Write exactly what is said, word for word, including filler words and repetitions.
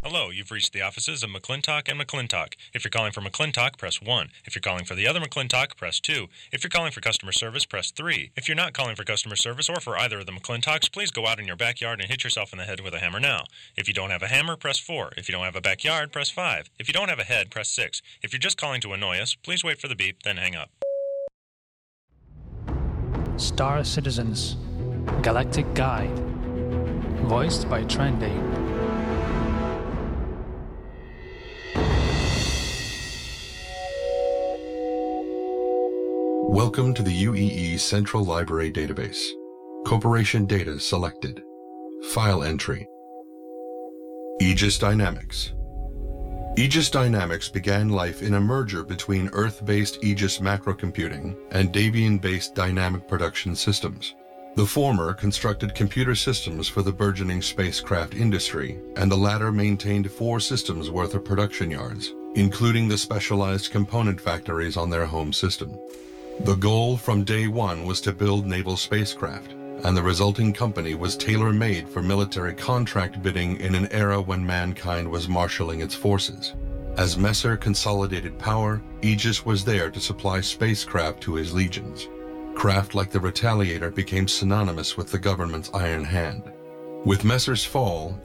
Hello, you've reached the offices of McClintock and McClintock. If you're calling for McClintock, press one. If you're calling for the other McClintock, press two. If you're calling for customer service, press three. If you're not calling for customer service or for either of the McClintocks, please go out in your backyard and hit yourself in the head with a hammer now. If you don't have a hammer, press four. If you don't have a backyard, press five. If you don't have a head, press six. If you're just calling to annoy us, please wait for the beep, then hang up. Star Citizens Galactic Guide, voiced by Trendy. Welcome to the U E E Central Library Database. Corporation data selected. File entry. Aegis Dynamics. Aegis Dynamics began life in a merger between Earth-based Aegis Macrocomputing and Davian-based Dynamic Production Systems. The former constructed computer systems for the burgeoning spacecraft industry, and the latter maintained four systems worth of production yards, including the specialized component factories on their home system. The goal from day one was to build naval spacecraft, and the resulting company was tailor-made for military contract bidding in an era when mankind was marshaling its forces. As Messer consolidated power, Aegis was there to supply spacecraft to his legions. Craft like the Retaliator became synonymous with the government's iron hand. With Messer's fall,